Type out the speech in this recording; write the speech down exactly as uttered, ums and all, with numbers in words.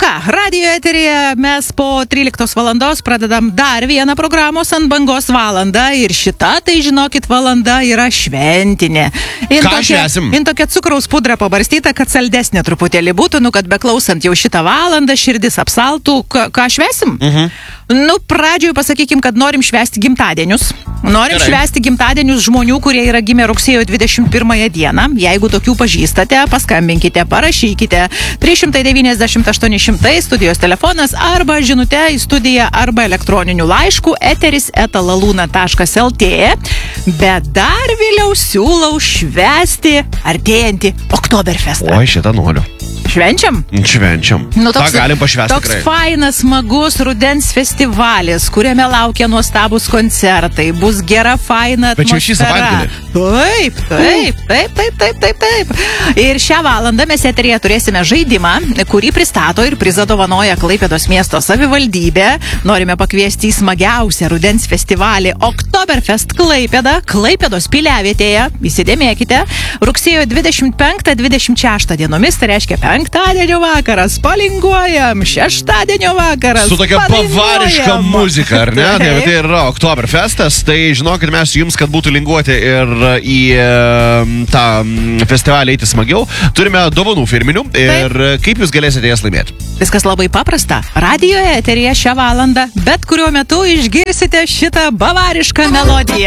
ką, radijo eteryje mes po tryliktos valandos pradedam dar vieną programos ant bangos valandą ir šita, tai žinokit, valanda yra šventinė. In Ką tokia, švęsim? in tokia cukraus pudra pabarstyta, kad saldesnė truputėlį būtų, nu, kad beklausant jau šitą valandą širdis apsaltų. Ką, ką švęsim? Mhm. Nu, pradžioj pasakykim, kad norim švęsti gimtadienius. Norim Gerai. švęsti gimtadienius žmonių, kurie yra gimę rugsėjo dvidešimt pirmąją dieną. Jeigu tokių pažįstate, paskambinkite, parašykite. trys šimtai devyniasdešimt aštuoni šimtai studijos telefonas arba žinute į studiją arba elektroniniu laišku eteris eta laluna taškas lt. Bet dar vėliau siūlau švęsti artėjantį Oktoberfestą. Oi, šitą noriu. Švenčiam? Švenčiam. Nu, tą galim pašvęsti toks tikrai. fainas, smagus rudens festivalis, kuriame laukia nuostabus koncertai, bus gera, faina Bet jau šį atmosfera. Taip, taip, taip, taip, taip, taip, taip. Ir šią valandą mes eteryje turėsime žaidimą, kurį pristato ir prizą dovanoja Klaipėdos miesto savivaldybė. Norime pakviesti į smagiausią rudens festivalį Oktoberfest Klaipėda, Klaipėdos piliavietėje. Įsidėmėkite, rugsėjo dvidešimt penktą dvidešimt šeštą dienomis, tai reiškia penktadienio vakaras, palinguojam, šeštadienio vakaras, Su tokia palinguojam. bavariška muzika, ar ne? Tai, Taip. tai yra Oktoberfestas, tai žinokit, mes jums, kad būtų linguoti ir į e, tą mm, festivalį eiti smagiau, turime dovanų firminių ir kaip jūs galėsite jas laimėti? Viskas labai paprasta. Radijo eteryje šią valandą bet kuriuo metu išgirsite šitą bavarišką melodiją.